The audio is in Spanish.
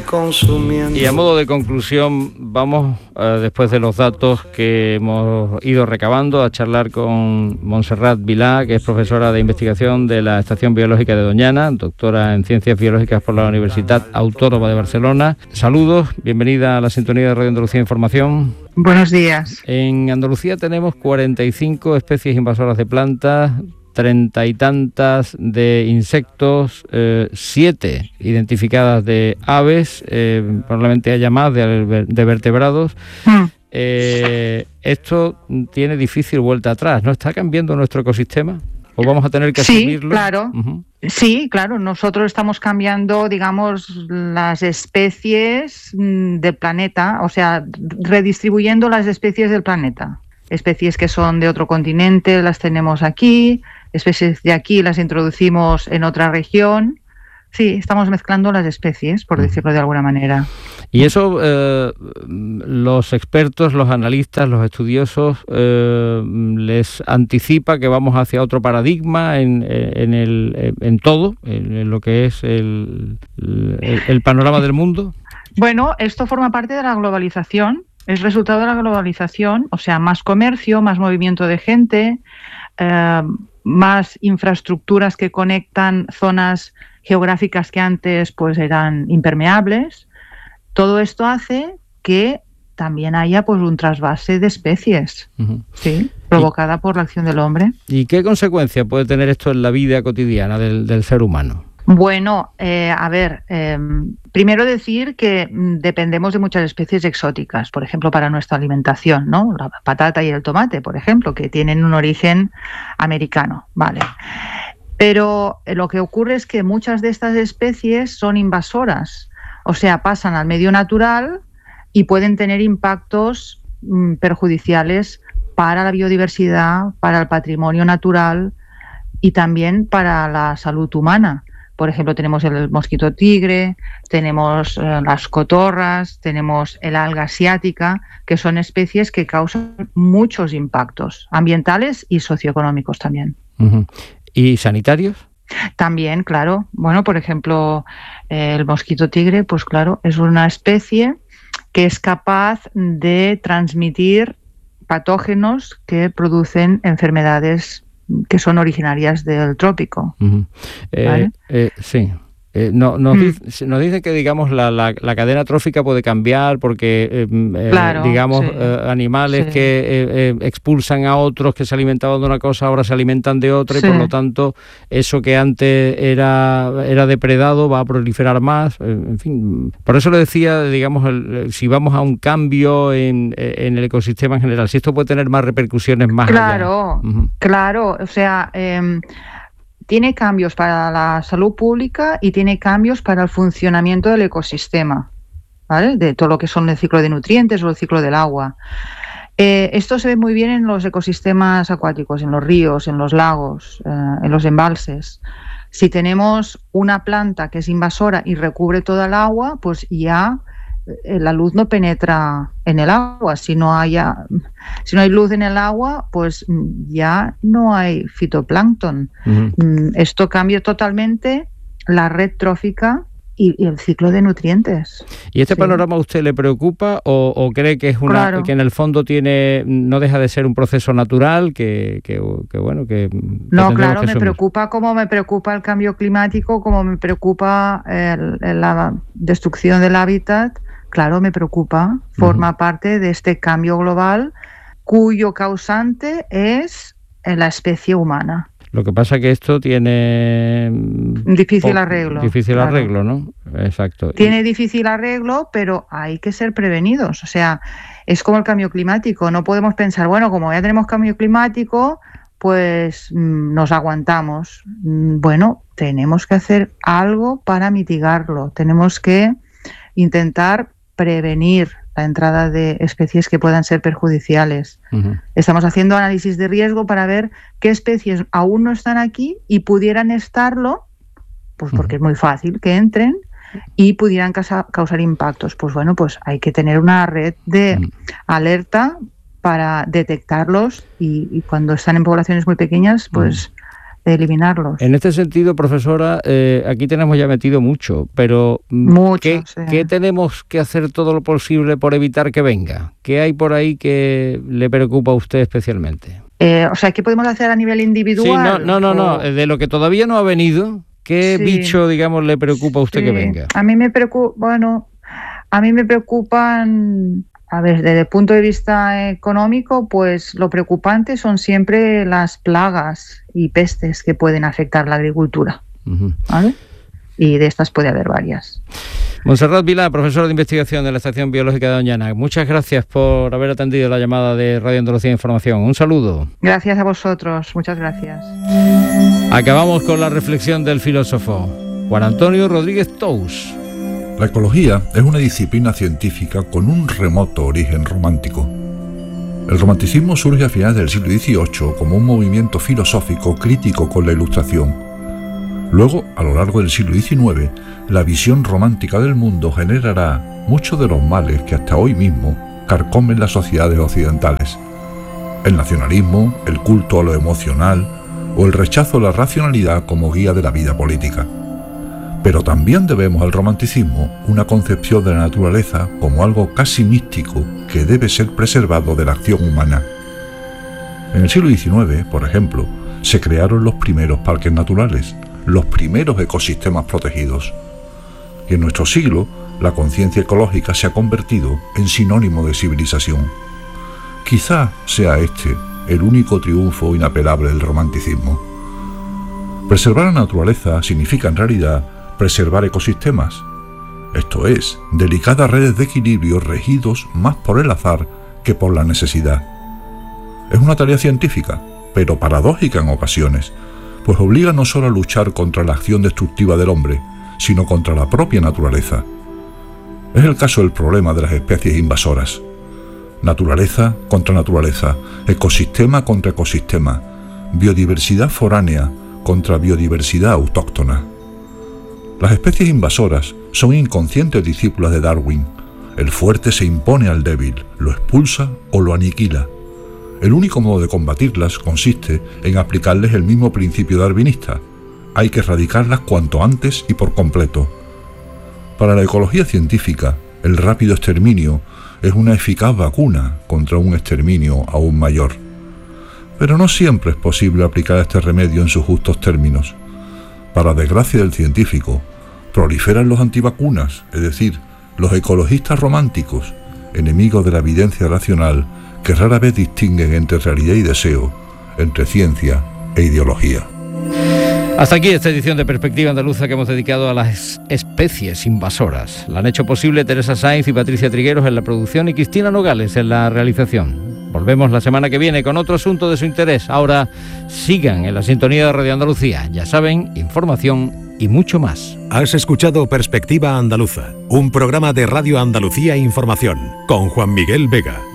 consumiendo. Y a modo de conclusión, vamos, después de los datos que hemos ido recabando, a charlar con Montserrat Vilá, que es profesora de investigación de la Estación Biológica de Doñana, doctora en Ciencias Biológicas por la Universidad Autónoma de Barcelona. Saludos, bienvenida a la sintonía de Radio Andalucía Información. Buenos días. En Andalucía tenemos 45 especies invasoras de plantas, 30 y tantas de insectos, 7 identificadas de aves, probablemente haya más de vertebrados. Esto tiene difícil vuelta atrás, ¿no? ¿Está cambiando nuestro ecosistema? ¿O vamos a tener que asumirlo? Sí, claro. Sí, claro. Nosotros estamos cambiando, digamos, las especies del planeta, o sea, redistribuyendo las especies del planeta. Especies que son de otro continente las tenemos aquí, especies de aquí las introducimos en otra región. Sí, estamos mezclando las especies, por decirlo de alguna manera. Y eso los expertos, los analistas, los estudiosos les anticipa que vamos hacia otro paradigma en todo, en lo que es el panorama del mundo. Bueno, esto forma parte de la globalización, es resultado de la globalización, o sea, más comercio, más movimiento de gente, más infraestructuras que conectan zonas geográficas que antes pues eran impermeables. Todo esto hace que también haya pues un trasvase de especies, ¿sí? Provocada por la acción del hombre. ¿Y qué consecuencia puede tener esto en la vida cotidiana del ser humano? Bueno, primero decir que dependemos de muchas especies exóticas, por ejemplo, para nuestra alimentación, ¿no? La patata y el tomate, por ejemplo, que tienen un origen americano, ¿vale? Pero lo que ocurre es que muchas de estas especies son invasoras, o sea, pasan al medio natural y pueden tener impactos perjudiciales para la biodiversidad, para el patrimonio natural y también para la salud humana. Por ejemplo, tenemos el mosquito tigre, tenemos las cotorras, tenemos el alga asiática, que son especies que causan muchos impactos ambientales y socioeconómicos también. ¿Y sanitarios? También, claro. Bueno, por ejemplo, el mosquito tigre, pues claro, es una especie que es capaz de transmitir patógenos que producen enfermedades que son originarias del trópico. ¿Vale? Sí. Nos dice que, digamos, la cadena trófica puede cambiar porque, claro, digamos, sí, animales sí, que expulsan a otros que se alimentaban de una cosa, ahora se alimentan de otra, sí, y por lo tanto, eso que antes era depredado va a proliferar más. En fin, por eso le decía, digamos, si vamos a un cambio en el ecosistema en general, si esto puede tener más repercusiones más allá. Claro, o sea... tiene cambios para la salud pública y tiene cambios para el funcionamiento del ecosistema, ¿vale? De todo lo que son el ciclo de nutrientes o el ciclo del agua. Esto se ve muy bien en los ecosistemas acuáticos, en los ríos, en los lagos, en los embalses. Si tenemos una planta que es invasora y recubre toda el agua, pues ya la luz no penetra en el agua. Si no hay luz en el agua, pues ya no hay fitoplancton. Esto cambia totalmente la red trófica y el ciclo de nutrientes. ¿Y este panorama a usted le preocupa o cree que es claro, que en el fondo no deja de ser un proceso natural que no, claro, me preocupa como me preocupa el cambio climático, como me preocupa la destrucción del hábitat? Claro, me preocupa. Forma parte de este cambio global cuyo causante es la especie humana. Lo que pasa es que esto tiene... Difícil arreglo. Difícil arreglo, ¿no? Exacto. Tiene difícil arreglo, pero hay que ser prevenidos. O sea, es como el cambio climático. No podemos pensar, bueno, como ya tenemos cambio climático, pues nos aguantamos. Bueno, tenemos que hacer algo para mitigarlo. Tenemos que intentar prevenir la entrada de especies que puedan ser perjudiciales. Estamos haciendo análisis de riesgo para ver qué especies aún no están aquí y pudieran estarlo, pues porque es muy fácil que entren y pudieran causar impactos. Pues bueno, pues hay que tener una red de alerta para detectarlos y cuando están en poblaciones muy pequeñas, pues de eliminarlos. En este sentido, profesora, aquí tenemos ya metido mucho, pero ¿qué tenemos que hacer todo lo posible por evitar que venga? ¿Qué hay por ahí que le preocupa a usted especialmente? O sea, ¿qué podemos hacer a nivel individual? Sí, no, de lo que todavía no ha venido, ¿qué bicho, digamos, le preocupa a usted que venga? A mí me preocupan, a ver, desde el punto de vista económico, pues lo preocupante son siempre las plagas y pestes que pueden afectar la agricultura, ¿vale? Y de estas puede haber varias. Montserrat Vilá, profesora de investigación de la Estación Biológica de Doñana, muchas gracias por haber atendido la llamada de Radio Andalucía Información. Un saludo. Gracias a vosotros, muchas gracias. Acabamos con la reflexión del filósofo Juan Antonio Rodríguez Tous. La ecología es una disciplina científica con un remoto origen romántico. El romanticismo surge a finales del siglo XVIII como un movimiento filosófico crítico con la Ilustración. Luego, a lo largo del siglo XIX, la visión romántica del mundo generará muchos de los males que hasta hoy mismo carcomen las sociedades occidentales. El nacionalismo, el culto a lo emocional o el rechazo a la racionalidad como guía de la vida política. Pero también debemos al romanticismo una concepción de la naturaleza como algo casi místico que debe ser preservado de la acción humana. En el siglo XIX, por ejemplo, se crearon los primeros parques naturales, los primeros ecosistemas protegidos. Y en nuestro siglo, la conciencia ecológica se ha convertido en sinónimo de civilización. Quizá sea este el único triunfo inapelable del romanticismo. Preservar la naturaleza significa en realidad preservar ecosistemas, esto es, delicadas redes de equilibrio regidos más por el azar que por la necesidad. Es una tarea científica, pero paradójica en ocasiones, pues obliga no solo a luchar contra la acción destructiva del hombre, sino contra la propia naturaleza. Es el caso del problema de las especies invasoras. Naturaleza contra naturaleza, ecosistema contra ecosistema, biodiversidad foránea contra biodiversidad autóctona. Las especies invasoras son inconscientes discípulas de Darwin. El fuerte se impone al débil, lo expulsa o lo aniquila. El único modo de combatirlas consiste en aplicarles el mismo principio darwinista. Hay que erradicarlas cuanto antes y por completo. Para la ecología científica, el rápido exterminio es una eficaz vacuna contra un exterminio aún mayor. Pero no siempre es posible aplicar este remedio en sus justos términos. Para desgracia del científico, proliferan los antivacunas, es decir, los ecologistas románticos, enemigos de la evidencia racional que rara vez distinguen entre realidad y deseo, entre ciencia e ideología. Hasta aquí esta edición de Perspectiva Andaluza que hemos dedicado a las especies invasoras. La han hecho posible Teresa Sainz y Patricia Trigueros en la producción y Cristina Nogales en la realización. Volvemos la semana que viene con otro asunto de su interés. Ahora sigan en la sintonía de Radio Andalucía. Ya saben, información y mucho más. Has escuchado Perspectiva Andaluza, un programa de Radio Andalucía Información con Juan Miguel Vega.